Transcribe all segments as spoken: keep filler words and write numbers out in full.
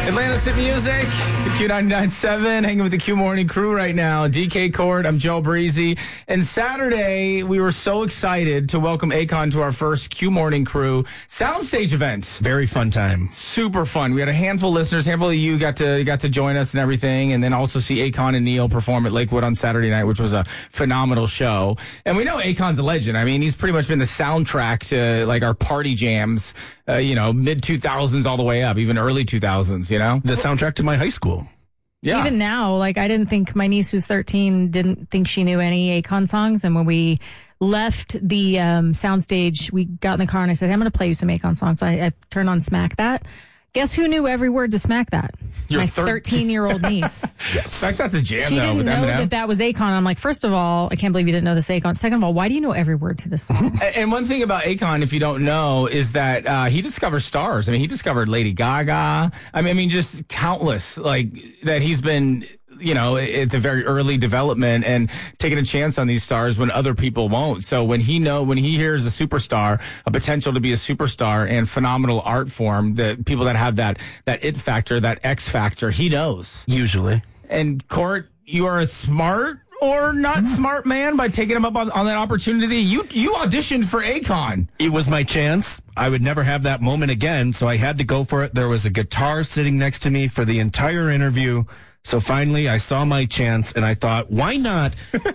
Atlantis Hit Music, the Q ninety-nine point seven, hanging with the Q Morning Crew right now. D K Court, I'm Joe Breezy. And Saturday, we were so excited to welcome Akon to our first Q Morning Crew Soundstage event. Very fun time. Super fun. We had a handful of listeners, a handful of you got to got to join us and everything, and then also see Akon and Neil perform at Lakewood on Saturday night, which was a phenomenal show. And we know Akon's a legend. I mean, he's pretty much been the soundtrack to like our party jams, uh, you know, mid two thousands all the way up, even early two thousands, you know? The soundtrack to my high school. Yeah. Even now, like, I didn't think my niece who's thirteen didn't think she knew any Akon songs. And when we left the um, soundstage, we got in the car and I said, I'm going to play you some Akon songs. So I, I turned on Smack That. Guess who knew every word to Smack That? Your my thirteen thirteen-year-old niece. Yes. Smack That's a jam, she though, didn't with know Eminem. that that was Akon. I'm like, first of all, I can't believe you didn't know this Akon. Second of all, why do you know every word to this song? And one thing about Akon, if you don't know, is that uh, he discovers stars. I mean, he discovered Lady Gaga. I mean, I mean, just countless, like, that he's been, you know, at the very early development and taking a chance on these stars when other people won't. So when he know, when he hears a superstar, a potential to be a superstar and phenomenal art form, the people that have that, that it factor, that X factor, he knows. Usually. And Court, you are a smart or not smart man by taking him up on, on that opportunity. You, you auditioned for Akon. It was my chance. I would never have that moment again, so I had to go for it. There was a guitar sitting next to me for the entire interview. So finally, I saw my chance, and I thought, why not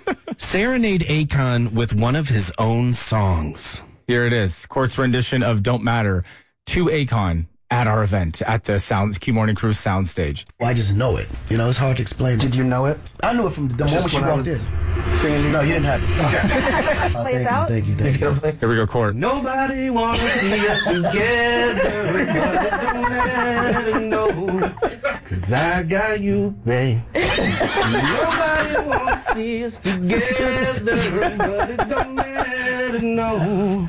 serenade Akon with one of his own songs? Here it is, Court's rendition of Don't Matter to Akon at our event at the Sounds Q Morning Crew soundstage. Well, I just know it. You know, it's hard to explain. Did you know it? I knew it from the moment she walked in. Singing? No, you didn't have it. Okay. uh, Play us out? Thank you, thank you. Thank you. Here we go, Court. Nobody wants to see us together, but it don't matter, no. Cause I got you, babe. Nobody wants to see us together, but it don't matter, no.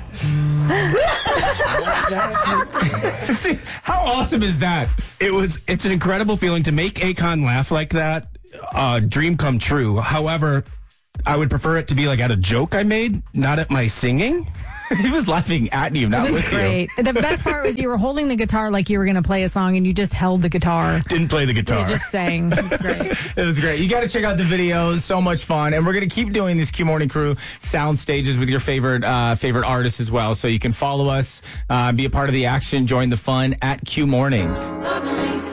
See, how awesome is that? It was. It's an incredible feeling to make Akon laugh like that. Uh, dream come true. However, I would prefer it to be like at a joke I made, not at my singing. He was laughing at you, not It was with great. you. The best part was you were holding the guitar like you were going to play a song, and you just held the guitar. Didn't play the guitar. You just sang. It was great. It was great. You got to check out the videos. So much fun. And we're going to keep doing these Q Morning Crew sound stages with your favorite uh, favorite artists as well. So you can follow us, uh, be a part of the action, join the fun at Q Mornings.